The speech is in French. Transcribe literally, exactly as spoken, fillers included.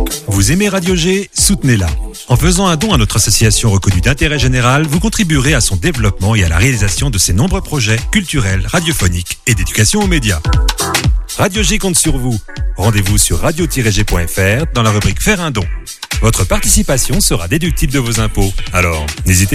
Vous aimez Radio G? Soutenez-la. En faisant un don à notre association reconnue d'intérêt général, vous contribuerez à son développement et à la réalisation de ses nombreux projets culturels, radiophoniques et d'éducation aux médias. Radio G compte sur vous. Rendez-vous sur radio tiret g point f r dans la rubrique Faire un don. Votre participation sera déductible de vos impôts. Alors, n'hésitez pas.